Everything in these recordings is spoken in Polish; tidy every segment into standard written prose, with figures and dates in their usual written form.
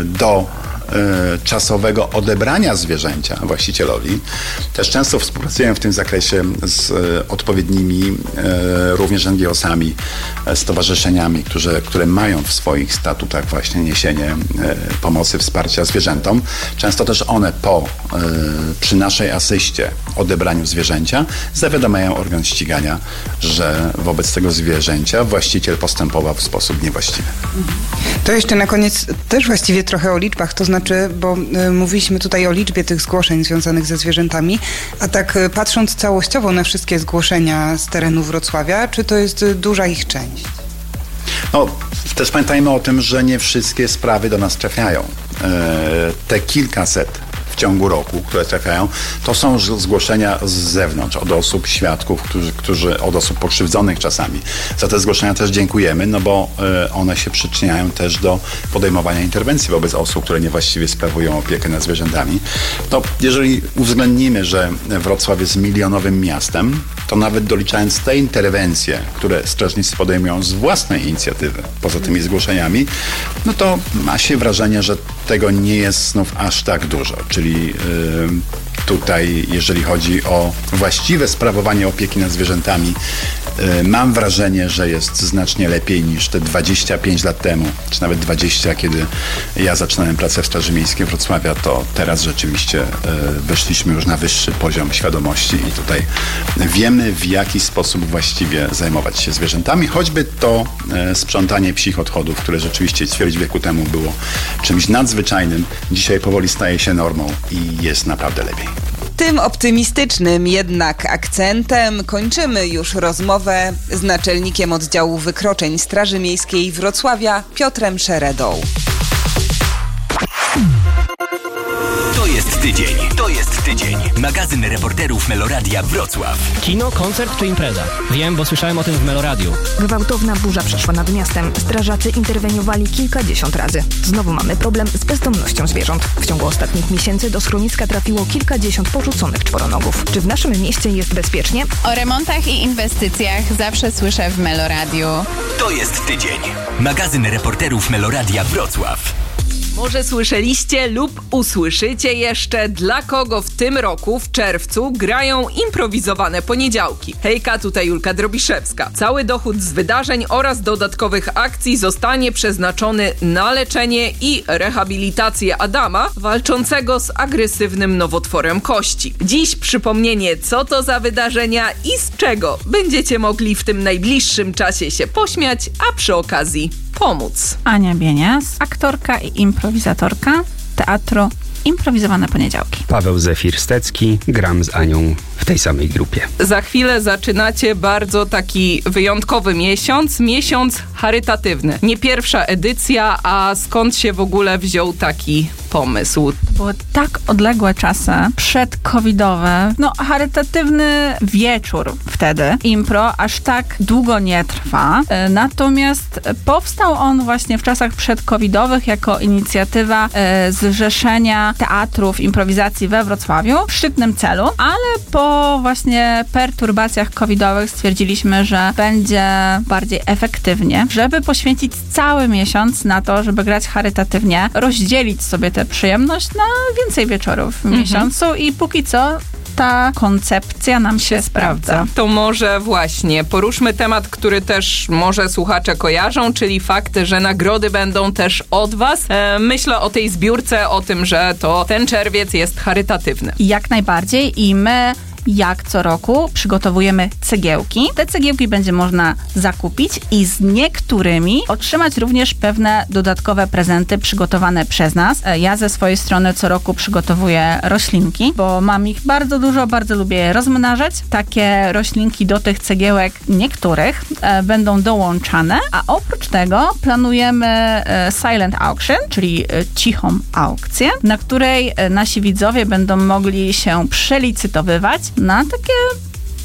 do czasowego odebrania zwierzęcia właścicielowi. Też często współpracuję w tym zakresie z odpowiednimi również NGO-sami, stowarzyszeniami, które mają w swoich statutach właśnie niesienie pomocy, wsparcia zwierzętom. Często też one przy naszej asyście odebraniu zwierzęcia zawiadamiają organ ścigania, że wobec tego zwierzęcia właściciel postępował w sposób niewłaściwy. To jeszcze na koniec też właściwie trochę o liczbach, to znaczy, bo mówiliśmy tutaj o liczbie tych zgłoszeń związanych ze zwierzętami, a tak patrząc całościowo na wszystkie zgłoszenia z terenu Wrocławia, czy to jest duża ich część? No, też pamiętajmy o tym, że nie wszystkie sprawy do nas trafiają. Te kilkaset w ciągu roku, które trafiają, to są zgłoszenia z zewnątrz, od osób, świadków, od osób pokrzywdzonych czasami. Za te zgłoszenia też dziękujemy, no bo one się przyczyniają też do podejmowania interwencji wobec osób, które niewłaściwie sprawują opiekę nad zwierzętami. No, jeżeli uwzględnimy, że Wrocław jest milionowym miastem, to nawet doliczając te interwencje, które strażnicy podejmują z własnej inicjatywy, poza tymi zgłoszeniami, no to ma się wrażenie, że tego nie jest znów aż tak dużo. Czyli tutaj, jeżeli chodzi o właściwe sprawowanie opieki nad zwierzętami, mam wrażenie, że jest znacznie lepiej niż te 25 lat temu, czy nawet 20, kiedy ja zaczynałem pracę w Straży Miejskiej Wrocławia, to teraz rzeczywiście weszliśmy już na wyższy poziom świadomości i tutaj wiemy, w jaki sposób właściwie zajmować się zwierzętami, choćby to sprzątanie psich odchodów, które rzeczywiście ćwierć wieku temu było czymś nadzwyczajnym, dzisiaj powoli staje się normą i jest naprawdę lepiej. Tym optymistycznym jednak akcentem kończymy już rozmowę z naczelnikiem oddziału wykroczeń Straży Miejskiej Wrocławia Piotrem Szeredą. To jest tydzień. Magazyn reporterów Meloradia Wrocław. Kino, koncert czy impreza? Wiem, bo słyszałem o tym w Meloradiu. Gwałtowna burza przeszła nad miastem. Strażacy interweniowali kilkadziesiąt razy. Znowu mamy problem z bezdomnością zwierząt. W ciągu ostatnich miesięcy do schroniska trafiło kilkadziesiąt porzuconych czworonogów. Czy w naszym mieście jest bezpiecznie? O remontach i inwestycjach zawsze słyszę w Meloradiu. To jest tydzień. Magazyn reporterów Meloradia Wrocław. Może słyszeliście lub usłyszycie jeszcze, dla kogo w tym roku, w czerwcu, grają improwizowane poniedziałki. Hejka, tutaj Julka Drobiszewska. Cały dochód z wydarzeń oraz dodatkowych akcji zostanie przeznaczony na leczenie i rehabilitację Adama, walczącego z agresywnym nowotworem kości. Dziś przypomnienie, co to za wydarzenia i z czego będziecie mogli w tym najbliższym czasie się pośmiać, a przy okazji pomóc. Ania Bienias, aktorka i improwizatorka teatru Improwizowane poniedziałki. Paweł Zefir-Stecki, gram z Anią w tej samej grupie. Za chwilę zaczynacie bardzo taki wyjątkowy miesiąc charytatywny. Nie pierwsza edycja, a skąd się w ogóle wziął taki pomysł? Były tak odległe czasy, przedcovidowe, charytatywny wieczór wtedy. Impro aż tak długo nie trwa, natomiast powstał on właśnie w czasach przedcovidowych jako inicjatywa Zrzeszenia Teatrów Improwizacji we Wrocławiu w szczytnym celu, ale po właśnie perturbacjach covidowych stwierdziliśmy, że będzie bardziej efektywnie, żeby poświęcić cały miesiąc na to, żeby grać charytatywnie, rozdzielić sobie tę przyjemność na więcej wieczorów w miesiącu i póki co ta koncepcja nam się sprawdza. To może właśnie poruszmy temat, który też może słuchacze kojarzą, czyli fakt, że nagrody będą też od was. Myślę o tej zbiórce, o tym, że to ten czerwiec jest charytatywny. Jak najbardziej i my jak co roku przygotowujemy cegiełki. Te cegiełki będzie można zakupić i z niektórymi otrzymać również pewne dodatkowe prezenty przygotowane przez nas. Ja ze swojej strony co roku przygotowuję roślinki, bo mam ich bardzo dużo, bardzo lubię je rozmnażać. Takie roślinki do tych cegiełek niektórych będą dołączane, a oprócz tego planujemy silent auction, czyli cichą aukcję, na której nasi widzowie będą mogli się przelicytowywać na takie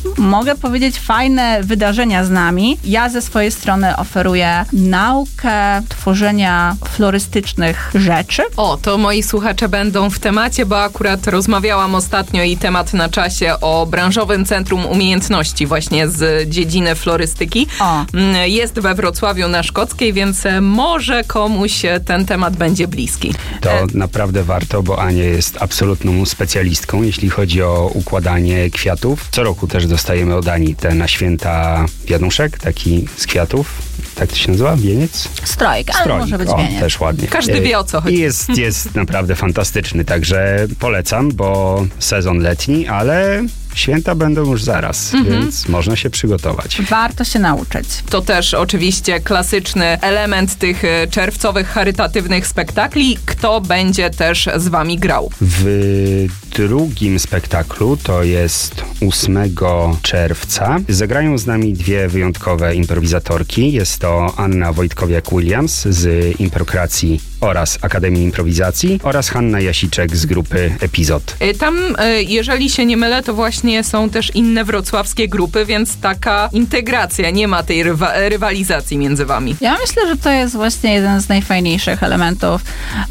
mogę powiedzieć, fajne wydarzenia z nami. Ja ze swojej strony oferuję naukę tworzenia florystycznych rzeczy. O, to moi słuchacze będą w temacie, bo akurat rozmawiałam ostatnio i temat na czasie o branżowym centrum umiejętności właśnie z dziedziny florystyki. Jest we Wrocławiu na Szkockiej, więc może komuś ten temat będzie bliski. To naprawdę warto, bo Ania jest absolutną specjalistką, jeśli chodzi o układanie kwiatów. Co roku też dostajemy od Ani na święta wianuszek, taki z kwiatów. Tak to się nazywa? Wieniec? Strojk, ale może być wieniec. Też ładnie. Każdy wie, o co chodzi. I jest naprawdę fantastyczny, także polecam, bo sezon letni, ale święta będą już zaraz, więc można się przygotować. Warto się nauczyć. To też oczywiście klasyczny element tych czerwcowych, charytatywnych spektakli. Kto będzie też z wami grał? W drugim spektaklu, to jest 8 czerwca, zagrają z nami dwie wyjątkowe improwizatorki. Jest to Anna Wojtkowiak-Williams z Improkracji oraz Akademii Improwizacji oraz Hanna Jasiczek z grupy Epizod. Tam, jeżeli się nie mylę, to właśnie są też inne wrocławskie grupy, więc taka integracja, nie ma tej rywalizacji między wami. Ja myślę, że to jest właśnie jeden z najfajniejszych elementów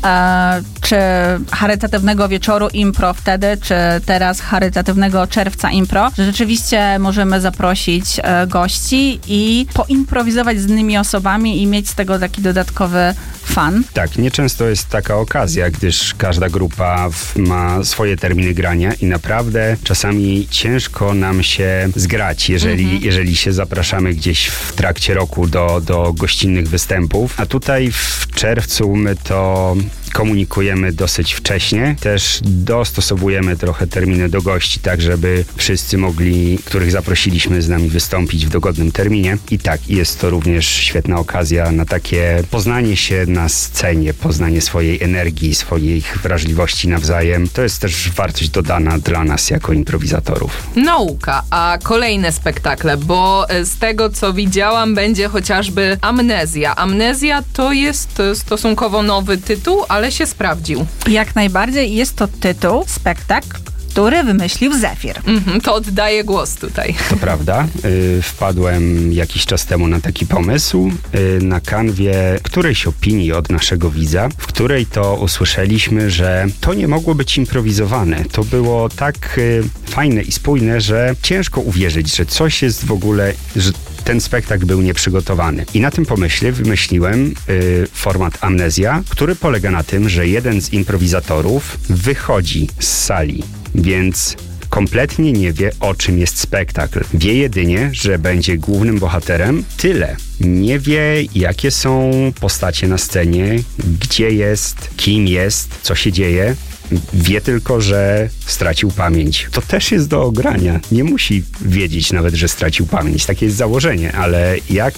czy charytatywnego wieczoru impro wtedy, czy teraz charytatywnego czerwca impro, że rzeczywiście możemy zaprosić gości i poimprowizować z innymi osobami i mieć z tego taki dodatkowy fan. Tak, nieczęsto jest taka okazja, gdyż każda grupa ma swoje terminy grania i naprawdę czasami ciężko nam się zgrać, jeżeli się zapraszamy gdzieś w trakcie roku do gościnnych występów. A tutaj w czerwcu my to komunikujemy dosyć wcześnie. Też dostosowujemy trochę terminy do gości, tak żeby wszyscy mogli, których zaprosiliśmy, z nami wystąpić w dogodnym terminie. I tak, jest to również świetna okazja na takie poznanie się na scenie, poznanie swojej energii, swoich wrażliwości nawzajem. To jest też wartość dodana dla nas jako improwizatorów. Nauka, a kolejne spektakle, bo z tego, co widziałam, będzie chociażby Amnezja. Amnezja to jest stosunkowo nowy tytuł, ale się sprawdził. Jak najbardziej jest to tytuł, spektakl, który wymyślił Zefir. To oddaję głos tutaj. To prawda. Wpadłem jakiś czas temu na taki pomysł na kanwie którejś opinii od naszego widza, w której to usłyszeliśmy, że to nie mogło być improwizowane. To było tak fajne i spójne, że ciężko uwierzyć, że coś jest w ogóle, że ten spektakl był nieprzygotowany. I na tym pomyśle wymyśliłem format Amnezja, który polega na tym, że jeden z improwizatorów wychodzi z sali, więc kompletnie nie wie, o czym jest spektakl. Wie jedynie, że będzie głównym bohaterem. Tyle. Nie wie, jakie są postacie na scenie, gdzie jest, kim jest, co się dzieje. Wie tylko, że stracił pamięć. To też jest do ogrania. Nie musi wiedzieć nawet, że stracił pamięć. Takie jest założenie, ale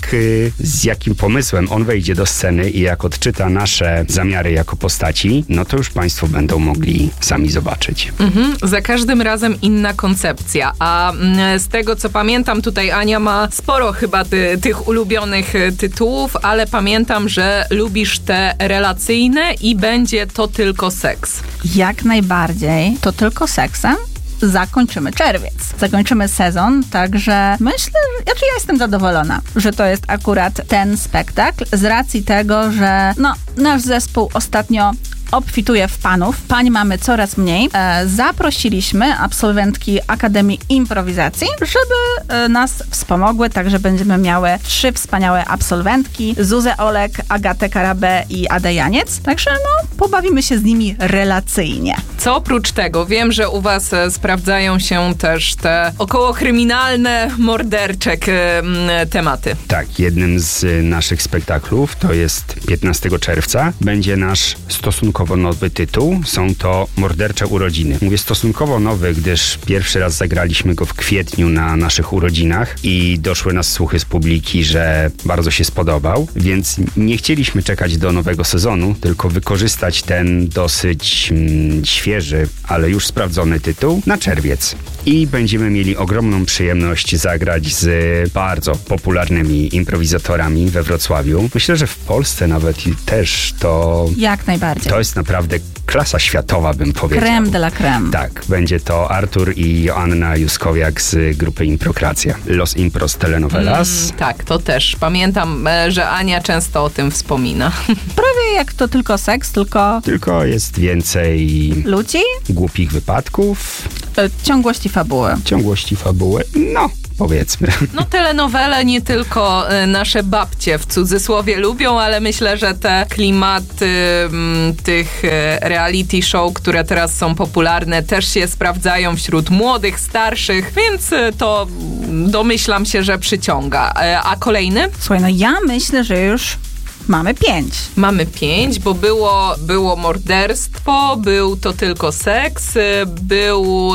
z jakim pomysłem on wejdzie do sceny i jak odczyta nasze zamiary jako postaci, no to już państwo będą mogli sami zobaczyć. Za każdym razem inna koncepcja, a z tego, co pamiętam, tutaj Ania ma sporo chyba tych ulubionych tytułów, ale pamiętam, że lubisz te relacyjne i będzie to tylko seks. Jak najbardziej. To tylko seksem zakończymy czerwiec. Zakończymy sezon, także myślę, ja jestem zadowolona, że to jest akurat ten spektakl z racji tego, że nasz zespół ostatnio obfituje w panów. Pań mamy coraz mniej. Zaprosiliśmy absolwentki Akademii Improwizacji, żeby nas wspomogły, także będziemy miały 3 wspaniałe absolwentki. Zuzę Olek, Agatę Karabę i Adę Janiec. Także pobawimy się z nimi relacyjnie. Co oprócz tego? Wiem, że u was sprawdzają się też te okołokryminalne, mordercze tematy. Tak, jednym z naszych spektaklów, to jest 15 czerwca, będzie nasz stosunkowo nowy tytuł. Są to Mordercze urodziny. Mówię stosunkowo nowy, gdyż pierwszy raz zagraliśmy go w kwietniu na naszych urodzinach i doszły nas słuchy z publiki, że bardzo się spodobał, więc nie chcieliśmy czekać do nowego sezonu, tylko wykorzystać ten dosyć świeży, ale już sprawdzony tytuł na czerwiec. I będziemy mieli ogromną przyjemność zagrać z bardzo popularnymi improwizatorami we Wrocławiu. Myślę, że w Polsce nawet też to... Jak najbardziej. To jest naprawdę klasa światowa, bym powiedział. Creme de la creme. Tak, będzie to Artur i Joanna Juskowiak z grupy Improkracja. Los Impros Telenovelas. Tak, to też. Pamiętam, że Ania często o tym wspomina. Prawie jak to tylko seks, Tylko jest więcej ludzi, głupich wypadków. Ciągłości fabuły. No, powiedzmy. No telenowele nie tylko nasze babcie w cudzysłowie lubią, ale myślę, że te klimaty tych reality show, które teraz są popularne, też się sprawdzają wśród młodych, starszych, więc to domyślam się, że przyciąga. A kolejny? Słuchaj, no ja myślę, że już mamy 5. Mamy 5, bo było morderstwo, był to tylko seks, był...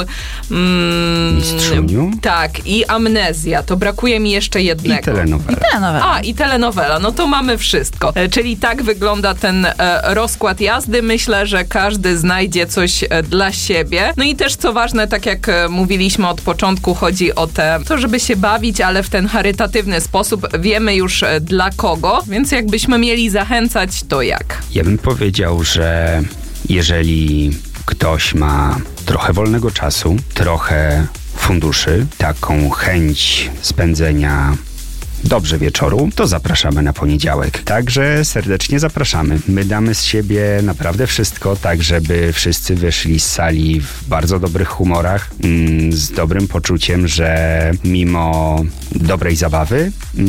Mistrzuniu. Tak, i amnezja. To brakuje mi jeszcze jednego. I telenowela. I telenowela. No to mamy wszystko. Czyli tak wygląda ten rozkład jazdy. Myślę, że każdy znajdzie coś dla siebie. No i też co ważne, tak jak mówiliśmy od początku, chodzi o to, żeby się bawić, ale w ten charytatywny sposób. Wiemy już dla kogo, więc jakbyśmy mieli zachęcać, to jak? Ja bym powiedział, że jeżeli ktoś ma trochę wolnego czasu, trochę funduszy, taką chęć spędzenia dobrze wieczoru, to zapraszamy na poniedziałek. Także serdecznie zapraszamy. My damy z siebie naprawdę wszystko, tak żeby wszyscy wyszli z sali w bardzo dobrych humorach, z dobrym poczuciem, że mimo dobrej zabawy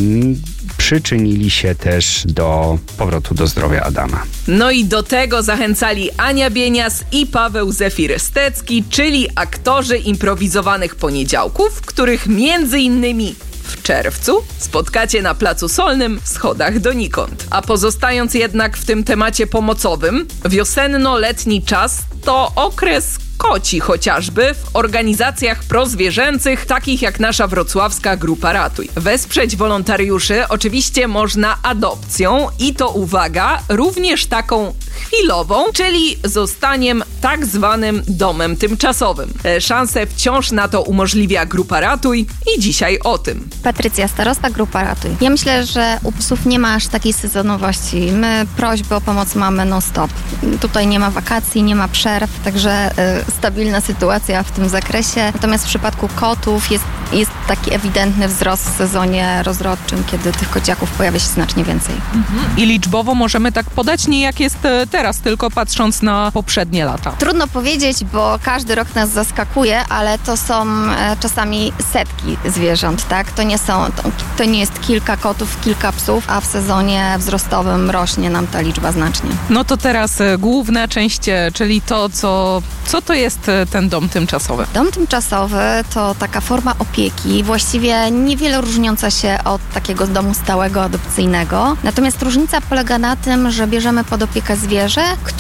przyczynili się też do powrotu do zdrowia Adama. No i do tego zachęcali Ania Bienias i Paweł Zefir-Stecki, czyli aktorzy improwizowanych poniedziałków, których między innymi w czerwcu spotkacie na Placu Solnym w schodach donikąd. A pozostając jednak w tym temacie pomocowym, wiosenno-letni czas to okres koci chociażby w organizacjach prozwierzęcych, takich jak nasza wrocławska Grupa Ratuj. Wesprzeć wolontariuszy oczywiście można adopcją i to uwaga, również taką chwilową, czyli zostaniem tak zwanym domem tymczasowym. Szansę wciąż na to umożliwia Grupa Ratuj i dzisiaj o tym. Patrycja, starosta Grupa Ratuj. Ja myślę, że u psów nie ma aż takiej sezonowości. My prośby o pomoc mamy non-stop. Tutaj nie ma wakacji, nie ma przerw, także stabilna sytuacja w tym zakresie. Natomiast w przypadku kotów jest taki ewidentny wzrost w sezonie rozrodczym, kiedy tych kociaków pojawia się znacznie więcej. I liczbowo możemy tak podać, nie jak jest teraz, tylko patrząc na poprzednie lata. Trudno powiedzieć, bo każdy rok nas zaskakuje, ale to są czasami setki zwierząt, tak? To nie jest kilka kotów, kilka psów, a w sezonie wzrostowym rośnie nam ta liczba znacznie. No to teraz główna część, czyli to, co to jest ten dom tymczasowy? Dom tymczasowy to taka forma opieki, właściwie niewiele różniąca się od takiego domu stałego, adopcyjnego. Natomiast różnica polega na tym, że bierzemy pod opiekę zwierzę,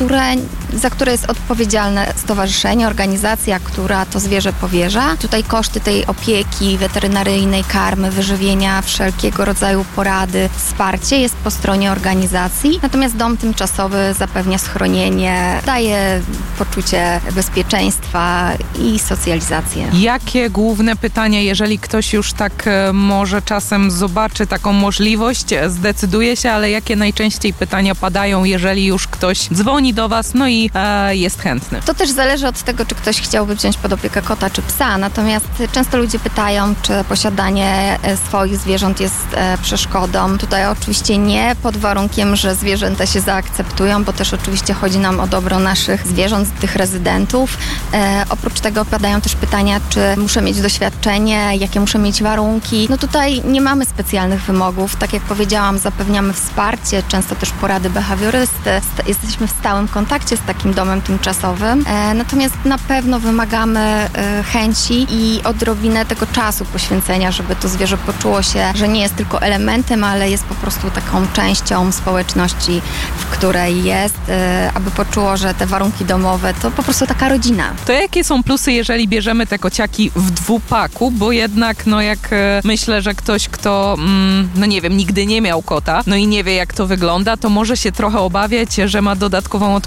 za które jest odpowiedzialne stowarzyszenie, organizacja, która to zwierzę powierza. Tutaj koszty tej opieki weterynaryjnej, karmy, wyżywienia, wszelkiego rodzaju porady, wsparcie jest po stronie organizacji. Natomiast dom tymczasowy zapewnia schronienie, daje poczucie bezpieczeństwa i socjalizację. Jakie główne pytania, jeżeli ktoś już tak może czasem zobaczy taką możliwość, zdecyduje się, ale jakie najczęściej pytania padają, jeżeli już ktoś dzwoni do was, no i jest chętny? To też zależy od tego, czy ktoś chciałby wziąć pod opiekę kota czy psa, natomiast często ludzie pytają, czy posiadanie swoich zwierząt jest przeszkodą. Tutaj oczywiście nie, pod warunkiem, że zwierzęta się zaakceptują, bo też oczywiście chodzi nam o dobro naszych zwierząt, tych rezydentów. Oprócz tego padają też pytania, czy muszę mieć doświadczenie, jakie muszę mieć warunki. No tutaj nie mamy specjalnych wymogów. Tak jak powiedziałam, zapewniamy wsparcie, często też porady behawiorysty. Jesteśmy w stałym kontakcie z takim domem tymczasowym. Natomiast na pewno wymagamy chęci i odrobinę tego czasu poświęcenia, żeby to zwierzę poczuło się, że nie jest tylko elementem, ale jest po prostu taką częścią społeczności, w której jest, aby poczuło, że te warunki domowe to po prostu taka rodzina. To jakie są plusy, jeżeli bierzemy te kociaki w dwupaku, bo jednak, no jak myślę, że ktoś, kto, no nie wiem, nigdy nie miał kota, no i nie wie, jak to wygląda, to może się trochę obawiać, że ma dodatkową odpowiedzialność.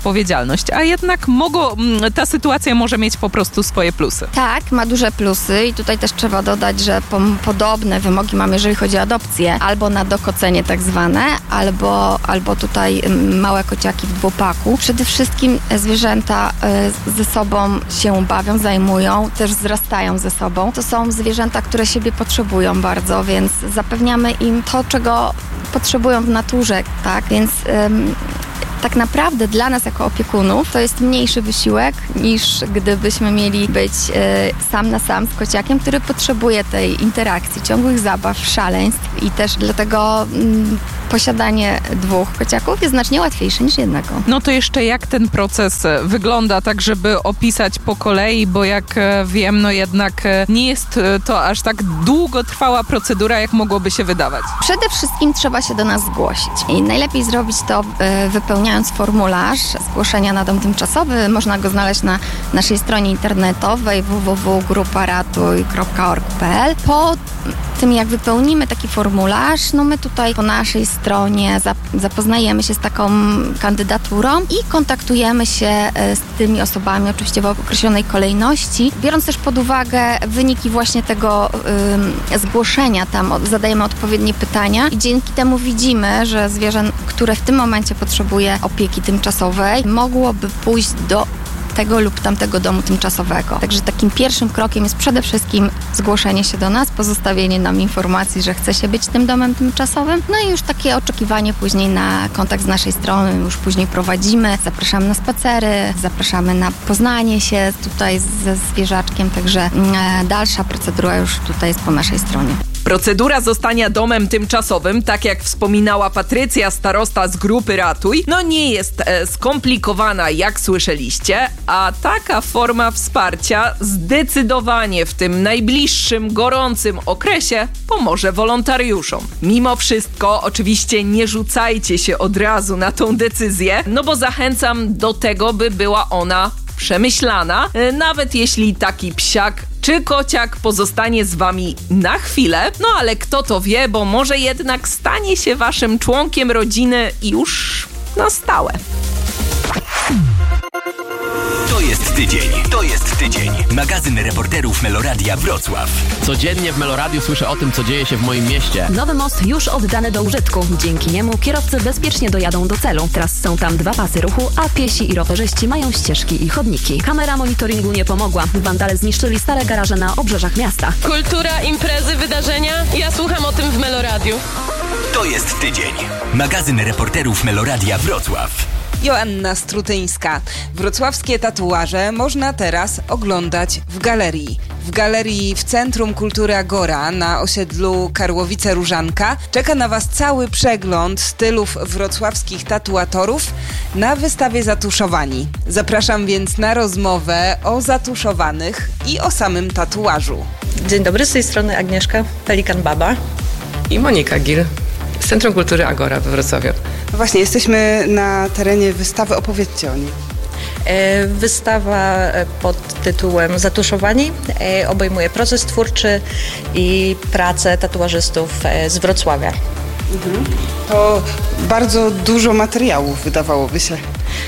działalność, a jednak ta sytuacja może mieć po prostu swoje plusy. Tak, ma duże plusy i tutaj też trzeba dodać, że podobne wymogi mamy, jeżeli chodzi o adopcję, albo na dokocenie tak zwane, albo tutaj małe kociaki w dwupaku. Przede wszystkim zwierzęta ze sobą się bawią, zajmują, też wzrastają ze sobą. To są zwierzęta, które siebie potrzebują bardzo, więc zapewniamy im to, czego potrzebują w naturze, tak? Więc tak naprawdę dla nas jako opiekunów to jest mniejszy wysiłek niż gdybyśmy mieli być sam na sam z kociakiem, który potrzebuje tej interakcji, ciągłych zabaw, szaleństw i też dlatego posiadanie 2 kociaków jest znacznie łatwiejsze niż jednego. No to jeszcze jak ten proces wygląda, tak żeby opisać po kolei, bo jak wiem, no jednak nie jest to aż tak długotrwała procedura, jak mogłoby się wydawać. Przede wszystkim trzeba się do nas zgłosić i najlepiej zrobić to wypełniając formularz zgłoszenia na dom tymczasowy. Można go znaleźć na naszej stronie internetowej www.gruparatuj.org.pl. Po tym, jak wypełnimy taki formularz, no my tutaj po naszej stronie zapoznajemy się z taką kandydaturą i kontaktujemy się z tymi osobami, oczywiście w określonej kolejności, biorąc też pod uwagę wyniki właśnie tego zgłoszenia. Tam zadajemy odpowiednie pytania i dzięki temu widzimy, że zwierzę, które w tym momencie potrzebuje opieki tymczasowej, mogłoby pójść do tego lub tamtego domu tymczasowego. Także takim pierwszym krokiem jest przede wszystkim zgłoszenie się do nas, pozostawienie nam informacji, że chce się być tym domem tymczasowym, no i już takie oczekiwanie później na kontakt z naszej strony, już później prowadzimy, zapraszamy na spacery, zapraszamy na poznanie się tutaj ze zwierzaczkiem, także dalsza procedura już tutaj jest po naszej stronie. Procedura zostania domem tymczasowym, tak jak wspominała Patrycja, starosta z grupy Ratuj, no nie jest skomplikowana, jak słyszeliście, a taka forma wsparcia zdecydowanie w tym najbliższym, gorącym okresie pomoże wolontariuszom. Mimo wszystko, oczywiście nie rzucajcie się od razu na tą decyzję, no bo zachęcam do tego, by była ona przemyślana, nawet jeśli taki psiak czy kociak pozostanie z wami na chwilę, no ale kto to wie, bo może jednak stanie się waszym członkiem rodziny już na stałe. To jest tydzień. Magazyn reporterów Meloradia Wrocław. Codziennie w Meloradiu słyszę o tym, co dzieje się w moim mieście. Nowy most już oddany do użytku. Dzięki niemu kierowcy bezpiecznie dojadą do celu. Teraz są tam 2 pasy ruchu, a piesi i rowerzyści mają ścieżki i chodniki. Kamera monitoringu nie pomogła. Wandale zniszczyli stare garaże na obrzeżach miasta. Kultura, imprezy, wydarzenia. Ja słucham o tym w Meloradiu. To jest tydzień. Magazyn reporterów Meloradia Wrocław. Joanna Strutyńska. Wrocławskie tatuaże można teraz oglądać w galerii. W galerii w Centrum Kultury Agora na osiedlu Karłowice-Różanka czeka na Was cały przegląd stylów wrocławskich tatuatorów na wystawie Zatuszowani. Zapraszam więc na rozmowę o zatuszowanych i o samym tatuażu. Dzień dobry, z tej strony Agnieszka Pelikan-Baba i Monika Gil z Centrum Kultury Agora we Wrocławiu. No właśnie, jesteśmy na terenie wystawy, opowiedzcie o niej. Wystawa pod tytułem Zatuszowani obejmuje proces twórczy i pracę tatuażystów z Wrocławia. To bardzo dużo materiałów, wydawałoby się.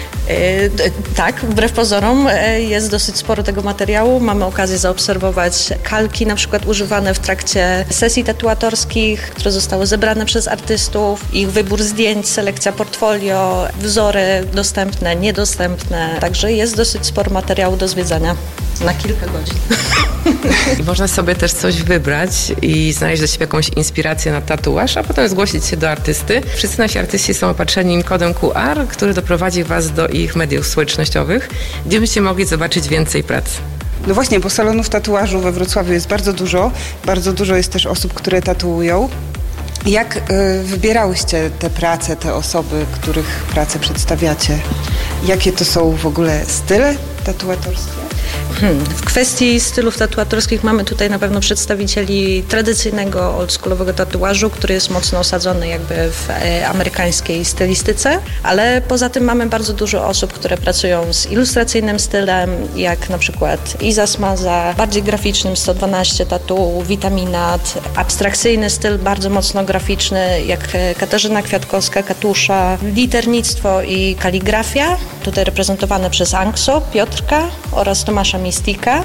Tak, wbrew pozorom jest dosyć sporo tego materiału. Mamy okazję zaobserwować kalki na przykład używane w trakcie sesji tatuatorskich, które zostały zebrane przez artystów, ich wybór zdjęć, selekcja portfolio, wzory dostępne, niedostępne. Także jest dosyć sporo materiału do zwiedzania na kilka godzin. I można sobie też coś wybrać i znaleźć dla siebie jakąś inspirację na tatuaż, a potem zgłosić się do artysty. Wszyscy nasi artyści są opatrzeni kodem QR, który doprowadzi Was do ich mediów społecznościowych, gdzie byście mogli zobaczyć więcej prac. No właśnie, bo salonów tatuażu we Wrocławiu jest bardzo dużo. Bardzo dużo jest też osób, które tatuują. Jak wybierałyście te prace, te osoby, których pracę przedstawiacie? Jakie to są w ogóle style tatuatorskie? W kwestii stylów tatuatorskich mamy tutaj na pewno przedstawicieli tradycyjnego, oldschoolowego tatuażu, który jest mocno osadzony jakby w amerykańskiej stylistyce, ale poza tym mamy bardzo dużo osób, które pracują z ilustracyjnym stylem, jak na przykład Iza Smaza, bardziej graficznym 112 Tattoo, Vitaminat, abstrakcyjny styl, bardzo mocno graficzny, jak Katarzyna Kwiatkowska, Katusza, liternictwo i kaligrafia, tutaj reprezentowane przez Ankso, Piotrka oraz Tomasza Mistika.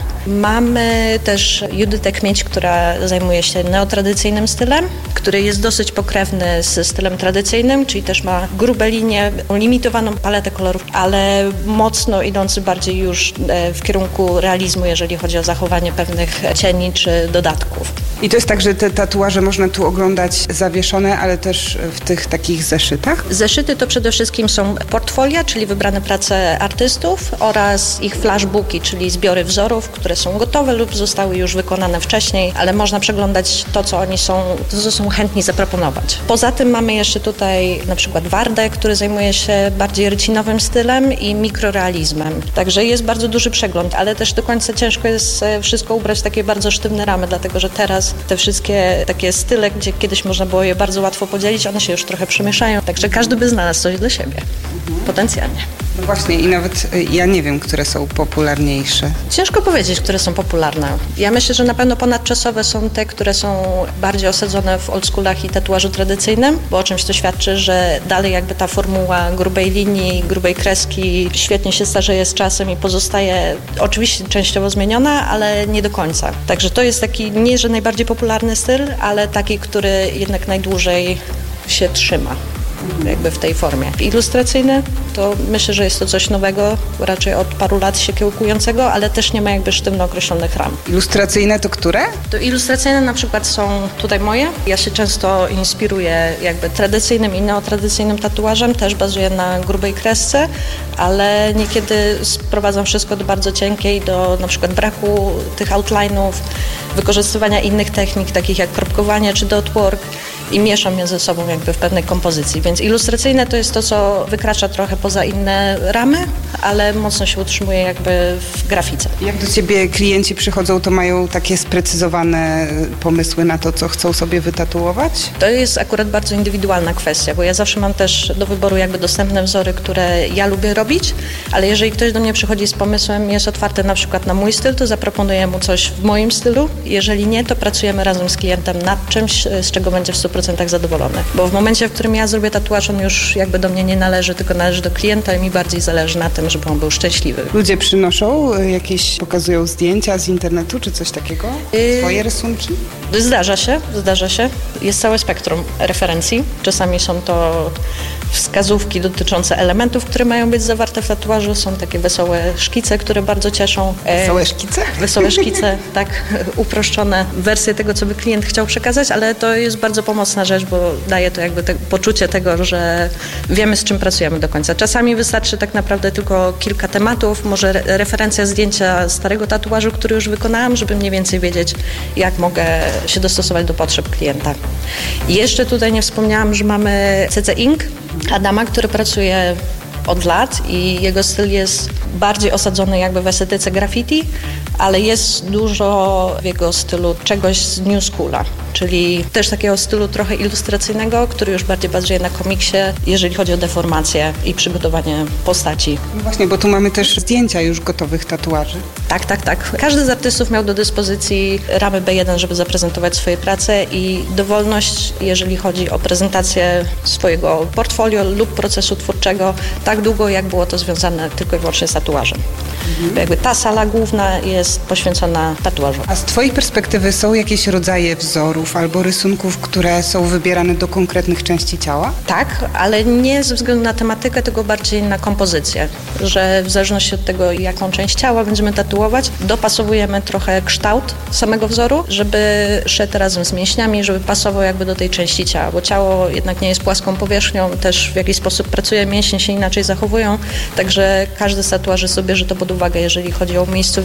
Mamy też Judytę Kmieć, która zajmuje się neotradycyjnym stylem, który jest dosyć pokrewny z stylem tradycyjnym, czyli też ma grube linie, limitowaną paletę kolorów, ale mocno idący bardziej już w kierunku realizmu, jeżeli chodzi o zachowanie pewnych cieni czy dodatków. I to jest tak, że te tatuaże można tu oglądać zawieszone, ale też w tych takich zeszytach? Zeszyty to przede wszystkim są portfolia, czyli wybrane prace artystów oraz ich flashbooki, czyli zbiory wzorów, które są gotowe lub zostały już wykonane wcześniej, ale można przeglądać to, co oni są chętni zaproponować. Poza tym mamy jeszcze tutaj na przykład Wardę, który zajmuje się bardziej rycinowym stylem i mikrorealizmem. Także jest bardzo duży przegląd, ale też do końca ciężko jest wszystko ubrać w takie bardzo sztywne ramy, dlatego że teraz te wszystkie takie style, gdzie kiedyś można było je bardzo łatwo podzielić, one się już trochę przemieszają, także każdy by znalazł coś dla siebie, potencjalnie. No właśnie i nawet ja nie wiem, które są popularniejsze. Ciężko powiedzieć, które są popularne. Ja myślę, że na pewno ponadczasowe są te, które są bardziej osadzone w oldschoolach i tatuażu tradycyjnym, bo o czymś to świadczy, że dalej jakby ta formuła grubej linii, grubej kreski świetnie się starzeje z czasem i pozostaje oczywiście częściowo zmieniona, ale nie do końca. Także to jest taki nie, że najbardziej popularny styl, ale taki, który jednak najdłużej się trzyma. Jakby w tej formie. Ilustracyjny to myślę, że jest to coś nowego, raczej od paru lat się kiełkującego, ale też nie ma jakby sztywno określonych ram. Ilustracyjne to które? To ilustracyjne na przykład są tutaj moje. Ja się często inspiruję jakby tradycyjnym i neotradycyjnym tatuażem, też bazuję na grubej kresce, ale niekiedy sprowadzam wszystko do bardzo cienkiej, do na przykład braku tych outline'ów, wykorzystywania innych technik, takich jak kropkowanie czy dotwork i mieszam je ze sobą jakby w pewnej kompozycji. Więc ilustracyjne to jest to, co wykracza trochę poza inne ramy, ale mocno się utrzymuje jakby w grafice. Jak do ciebie klienci przychodzą, to mają takie sprecyzowane pomysły na to, co chcą sobie wytatuować? To jest akurat bardzo indywidualna kwestia, bo ja zawsze mam też do wyboru jakby dostępne wzory, które ja lubię robić, ale jeżeli ktoś do mnie przychodzi z pomysłem, jest otwarty na przykład na mój styl, to zaproponuję mu coś w moim stylu. Jeżeli nie, to pracujemy razem z klientem nad czymś, z czego będzie w 100% zadowolony. Bo w momencie, w którym ja zrobię tatuaż, on już jakby do mnie nie należy, tylko należy do klienta i mi bardziej zależy na tym, żeby on był szczęśliwy. Ludzie przynoszą jakieś, pokazują zdjęcia z internetu czy coś takiego? Swoje rysunki? Zdarza się. Jest całe spektrum referencji. Czasami są to wskazówki dotyczące elementów, które mają być zawarte w tatuażu. Są takie wesołe szkice, które bardzo cieszą. Wesołe szkice? Wesołe szkice, tak, uproszczone wersje tego, co by klient chciał przekazać, ale to jest bardzo pomocna rzecz, bo daje to jakby poczucie tego, że wiemy, z czym pracujemy do końca. Czasami wystarczy tak naprawdę tylko kilka tematów, może referencja zdjęcia starego tatuażu, który już wykonałam, żeby mniej więcej wiedzieć, jak mogę się dostosować do potrzeb klienta. I jeszcze tutaj nie wspomniałam, że mamy CC Ink, Adama, który pracuje od lat i jego styl jest bardziej osadzony jakby w estetyce graffiti, ale jest dużo w jego stylu czegoś z New Schoola, czyli też takiego stylu trochę ilustracyjnego, który już bardziej bazuje na komiksie, jeżeli chodzi o deformację i przygotowanie postaci. No właśnie, bo tu mamy też zdjęcia już gotowych tatuaży. Tak. Każdy z artystów miał do dyspozycji ramy B1, żeby zaprezentować swoje prace i dowolność, jeżeli chodzi o prezentację swojego portfolio lub procesu twórczego, tak długo, jak było to związane tylko i wyłącznie z tatuażem. Jakby ta sala główna jest poświęcona tatuażom. A z twojej perspektywy są jakieś rodzaje wzorów albo rysunków, które są wybierane do konkretnych części ciała? Tak, ale nie ze względu na tematykę, tylko bardziej na kompozycję, że w zależności od tego, jaką część ciała będziemy tatuować, dopasowujemy trochę kształt samego wzoru, żeby szedł razem z mięśniami, żeby pasował jakby do tej części ciała, bo ciało jednak nie jest płaską powierzchnią, też w jakiś sposób pracuje, mięśnie się inaczej zachowują, także każdy z tatuaży sobie bierze to pod uwagę, jeżeli chodzi o umiejscowienie,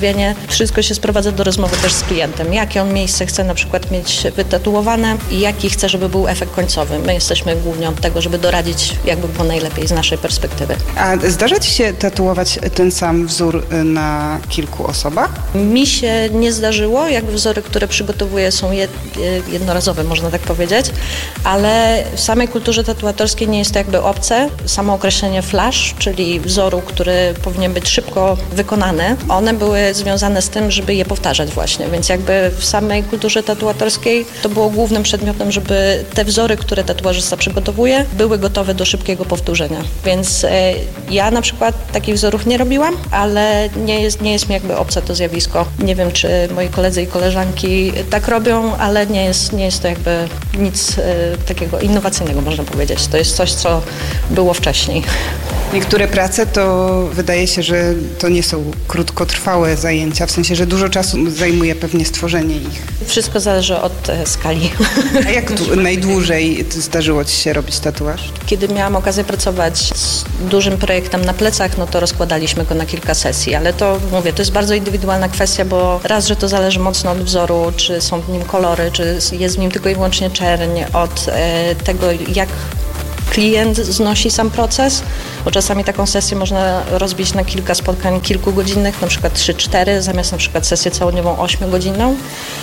Wszystko się sprowadza do rozmowy też z klientem. Jakie on miejsce chce na przykład mieć wytatuowane i jaki chce, żeby był efekt końcowy. My jesteśmy głównie od tego, żeby doradzić, jakby było najlepiej z naszej perspektywy. A zdarza ci się tatuować ten sam wzór na kilku osobach? Mi się nie zdarzyło. Jakby wzory, które przygotowuję, są jednorazowe, można tak powiedzieć, ale w samej kulturze tatuatorskiej nie jest to jakby obce. Samo określenie flash, czyli wzoru, który powinien być szybko wykonany, one były związane z tym, żeby je powtarzać właśnie, więc jakby w samej kulturze tatuatorskiej to było głównym przedmiotem, żeby te wzory, które tatuażysta przygotowuje, były gotowe do szybkiego powtórzenia. Więc ja na przykład takich wzorów nie robiłam, ale nie jest mi jakby obce to zjawisko. Nie wiem, czy moi koledzy i koleżanki tak robią, ale nie jest to jakby nic takiego innowacyjnego, można powiedzieć. To jest coś, co było wcześniej. Niektóre prace to wydaje się, że to nie są krótkotrwałe zajęcia, w sensie, że dużo czasu zajmuje pewnie stworzenie ich. Wszystko zależy od skali. A jak najdłużej zdarzyło ci się robić tatuaż? Kiedy miałam okazję pracować z dużym projektem na plecach, no to rozkładaliśmy go na kilka sesji, ale to mówię, to jest bardzo indywidualna kwestia, bo raz, że to zależy mocno od wzoru, czy są w nim kolory, czy jest w nim tylko i wyłącznie czerń, od tego, jak klient znosi sam proces, bo czasami taką sesję można rozbić na kilka spotkań kilkugodzinnych, na przykład 3-4, zamiast na przykład sesję całodniową 8-godzinną.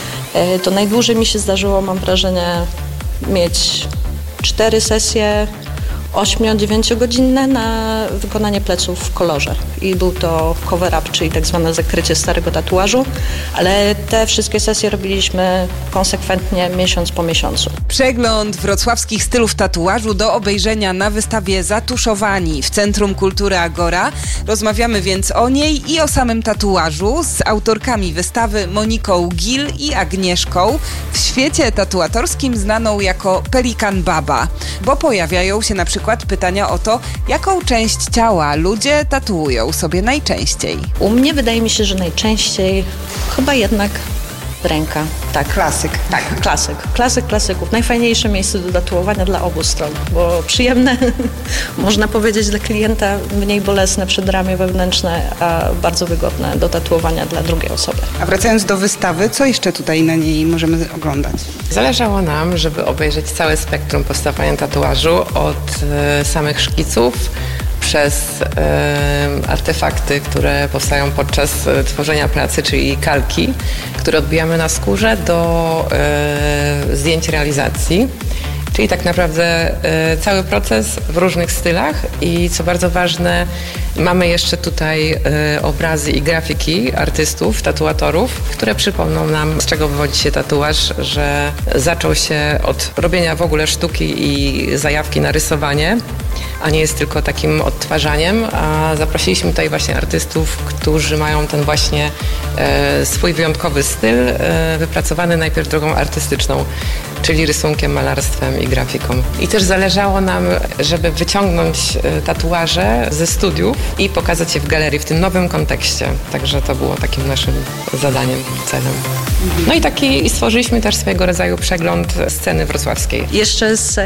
To najdłużej mi się zdarzyło, mam wrażenie, mieć 4 sesje 8-9-godzinne na wykonanie pleców w kolorze. I był to cover-up, czyli tak zwane zakrycie starego tatuażu, ale te wszystkie sesje robiliśmy konsekwentnie miesiąc po miesiącu. Przegląd wrocławskich stylów tatuażu do obejrzenia na wystawie Zatuszowani w Centrum Kultury Agora. Rozmawiamy więc o niej i o samym tatuażu z autorkami wystawy Moniką Gil i Agnieszką, w świecie tatuatorskim znaną jako Pelikan Baba, bo pojawiają się na przykład pytania o to, jaką część ciała ludzie tatuują sobie najczęściej. U mnie wydaje mi się, że najczęściej chyba jednak ręka. Tak. Klasyk. Tak, klasyk. Klasyk klasyków. Najfajniejsze miejsce do tatuowania dla obu stron, bo przyjemne, można powiedzieć, dla klienta, mniej bolesne przedramię wewnętrzne, a bardzo wygodne do tatuowania dla drugiej osoby. A wracając do wystawy, co jeszcze tutaj na niej możemy oglądać? Zależało nam, żeby obejrzeć całe spektrum powstawania tatuażu od samych szkiców, przez artefakty, które powstają podczas tworzenia pracy, czyli kalki, które odbijamy na skórze, do zdjęć realizacji. Czyli tak naprawdę cały proces w różnych stylach i co bardzo ważne, mamy jeszcze tutaj obrazy i grafiki artystów, tatuatorów, które przypomną nam, z czego wywodzi się tatuaż, że zaczął się od robienia w ogóle sztuki i zajawki na rysowanie, a nie jest tylko takim odtwarzaniem, a zaprosiliśmy tutaj właśnie artystów, którzy mają ten właśnie swój wyjątkowy styl, wypracowany najpierw drogą artystyczną, czyli rysunkiem, malarstwem i grafiką. I też zależało nam, żeby wyciągnąć tatuaże ze studiów i pokazać je w galerii w tym nowym kontekście. Także to było takim naszym zadaniem, celem. No i stworzyliśmy też swojego rodzaju przegląd sceny wrocławskiej. Jeszcze z